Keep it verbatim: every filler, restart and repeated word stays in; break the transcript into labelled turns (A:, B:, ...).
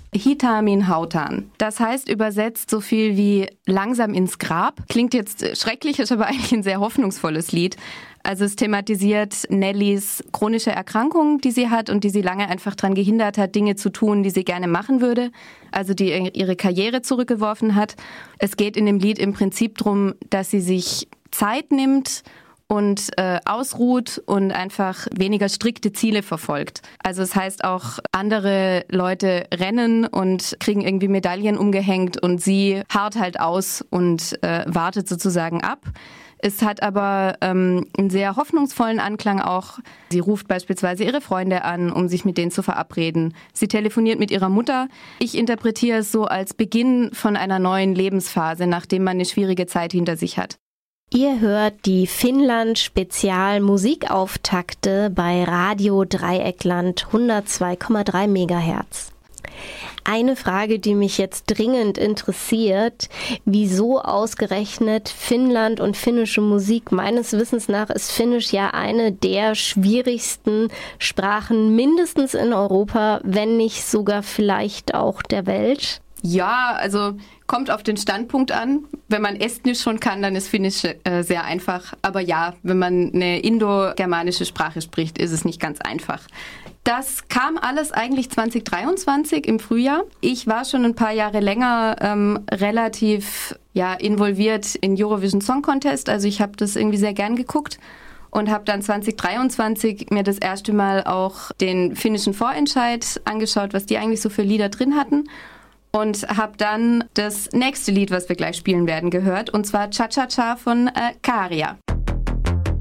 A: Hitamin Hautan. Das heißt übersetzt so viel wie langsam ins Grab. Klingt jetzt schrecklich, ist aber eigentlich ein sehr hoffnungsvolles Lied. Also es thematisiert Nellys chronische Erkrankung, die sie hat und die sie lange einfach daran gehindert hat, Dinge zu tun, die sie gerne machen würde. Also die ihre Karriere zurückgeworfen hat. Es geht in dem Lied im Prinzip darum, dass sie sich Zeit nimmt und äh, ausruht und einfach weniger strikte Ziele verfolgt. Also es heißt auch, andere Leute rennen und kriegen irgendwie Medaillen umgehängt und sie harrt halt aus und äh, wartet sozusagen ab. Es hat aber ähm, einen sehr hoffnungsvollen Anklang auch. Sie ruft beispielsweise ihre Freunde an, um sich mit denen zu verabreden. Sie telefoniert mit ihrer Mutter. Ich interpretiere es so als Beginn von einer neuen Lebensphase, nachdem man eine schwierige Zeit hinter sich hat.
B: Ihr hört die Finnland-Spezial-Musikauftakte bei Radio Dreieckland hundertzwei Komma drei Megahertz. Eine Frage, die mich jetzt dringend interessiert: Wieso ausgerechnet Finnland und finnische Musik? Meines Wissens nach ist Finnisch ja eine der schwierigsten Sprachen, mindestens in Europa, wenn nicht sogar vielleicht auch der Welt.
A: Ja, also kommt auf den Standpunkt an. Wenn man Estnisch schon kann, dann ist Finnisch äh, sehr einfach. Aber ja, wenn man eine indogermanische Sprache spricht, ist es nicht ganz einfach. Das kam alles eigentlich zwanzig dreiundzwanzig im Frühjahr. Ich war schon ein paar Jahre länger ähm, relativ ja, involviert in Eurovision Song Contest. Also ich habe das irgendwie sehr gern geguckt und habe dann zwanzig dreiundzwanzig mir das erste Mal auch den finnischen Vorentscheid angeschaut, was die eigentlich so für Lieder drin hatten. Und habe dann das nächste Lied, was wir gleich spielen werden, gehört. Und zwar Cha Cha Cha von äh, Käärijä.